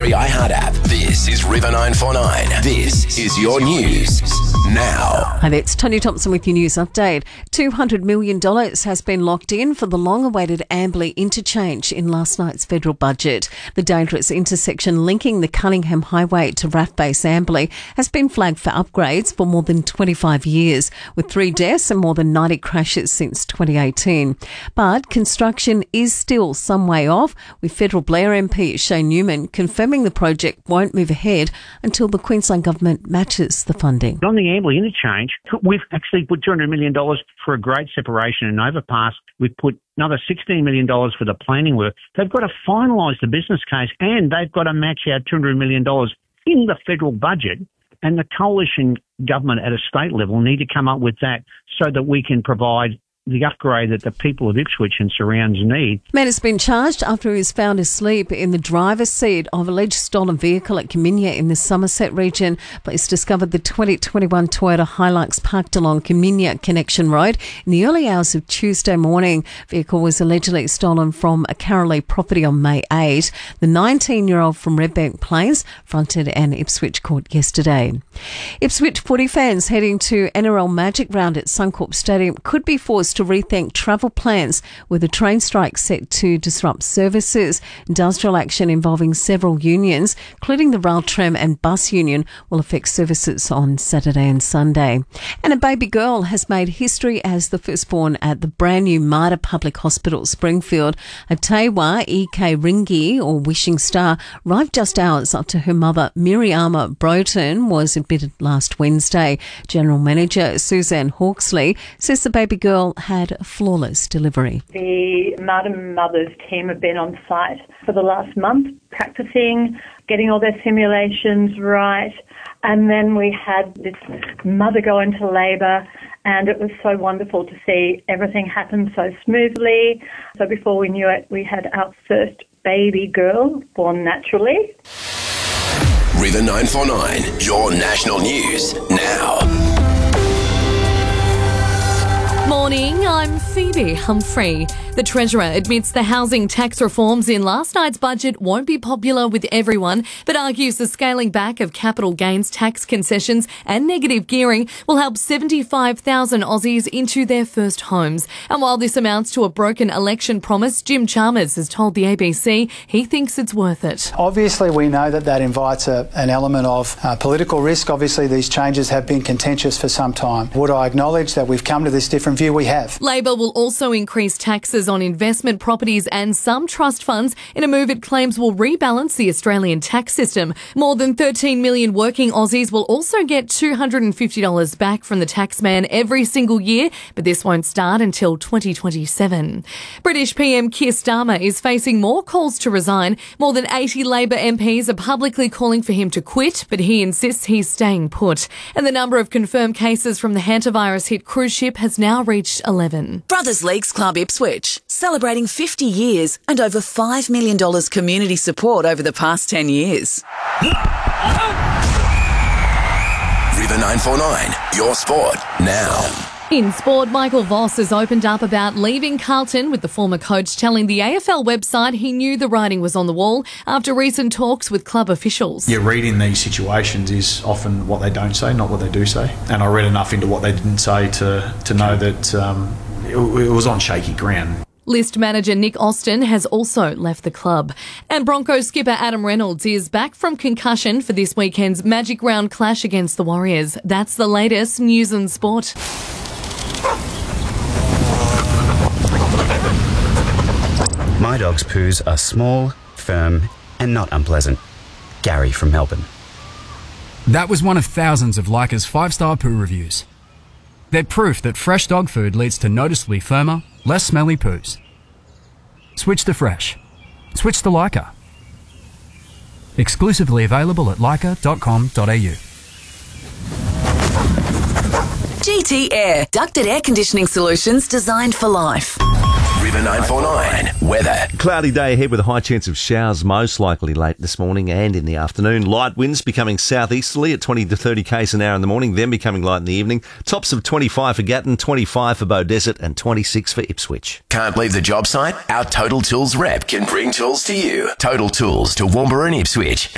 free iHeart app. This is River 949. This is your news now. Hi there, it's Tony Thompson with your news update. $200 million has been locked in for the long-awaited Amberley interchange in last night's federal budget. The dangerous intersection linking the Cunningham Highway to RAF Base Amberley has been flagged for upgrades for more than 25 years, with 3 deaths and more than 90 crashes since 2018. But construction is still some way off, with Federal Blair MP Shane Newman confirming the project won't move ahead until the Queensland Government matches the funding. On the Amberley interchange, we've actually put $200 million for a grade separation and overpass. We've put another $16 million for the planning work. They've got to finalise the business case and they've got to match our $200 million in the federal budget. And the coalition government at a state level need to come up with that so that we can provide the upgrade that the people of Ipswich and surrounds need. Man has been charged after he was found asleep in the driver's seat of a alleged stolen vehicle at Kaminia in the Somerset region. Police discovered the 2021 Toyota Hilux parked along Kaminia Connection Road in the early hours of Tuesday morning. Vehicle was allegedly stolen from a Carolee property on May 8. The 19-year-old from Redbank Plains fronted an Ipswich court yesterday. Ipswich footy fans heading to NRL Magic Round at Suncorp Stadium could be forced to rethink travel plans with a train strike set to disrupt services. Industrial action involving several unions, including the Rail, Tram and Bus Union, will affect services on Saturday and Sunday. And a baby girl has made history as the firstborn at the brand new Mater Public Hospital, Springfield. Atewa E.K. Ringi, or Wishing Star, arrived just hours after her mother, Miriama Broughton, was admitted last Wednesday. General Manager Suzanne Hawksley says the baby girl had a flawless delivery. The Mater Mothers team have been on site for the last month, practicing, getting all their simulations right. And then we had this mother go into labour, and it was so wonderful to see everything happen so smoothly. So before we knew it, we had our first baby girl born naturally. River 949, your national news now. Morning, I'm Phoebe Humphrey. The Treasurer admits the housing tax reforms in last night's budget won't be popular with everyone, but argues the scaling back of capital gains tax concessions and negative gearing will help 75,000 Aussies into their first homes. And while this amounts to a broken election promise, Jim Chalmers has told the ABC he thinks it's worth it. Obviously, we know that invites an element of political risk. Obviously, these changes have been contentious for some time. Would I acknowledge that we've come to this different view? We have. Labor will also increase taxes on investment properties and some trust funds in a move it claims will rebalance the Australian tax system. More than 13 million working Aussies will also get $250 back from the taxman every single year, but this won't start until 2027. British PM Keir Starmer is facing more calls to resign. More than 80 Labor MPs are publicly calling for him to quit, but he insists he's staying put. And the number of confirmed cases from the hantavirus-hit cruise ship has now reached 11. Brothers Leagues Club Ipswich, celebrating 50 years and over $5 million community support over the past 10 years. River 949, your sport now. In sport, Michael Voss has opened up about leaving Carlton, with the former coach telling the AFL website he knew the writing was on the wall after recent talks with club officials. Yeah, reading these situations is often what they don't say, not what they do say. And I read enough into what they didn't say to know that it was on shaky ground. List manager Nick Austin has also left the club. And Broncos skipper Adam Reynolds is back from concussion for this weekend's Magic Round clash against the Warriors. That's the latest news and sport. My dog's poos are small, firm and not unpleasant. Gary from Melbourne. That was one of thousands of Leica's 5-star poo reviews. They're proof that fresh dog food leads to noticeably firmer, less smelly poos. Switch to fresh. Switch to Leica. Exclusively available at leica.com.au. GT Air, ducted air conditioning solutions designed for life. River 949, weather. Cloudy day ahead with a high chance of showers, most likely late this morning and in the afternoon. Light winds becoming southeasterly at 20 to 30 k's an hour in the morning, then becoming light in the evening. Tops of 25 for Gatton, 25 for Beaudesert and 26 for Ipswich. Can't leave the job site? Our Total Tools rep can bring tools to you. Total Tools to Woomera and Ipswich.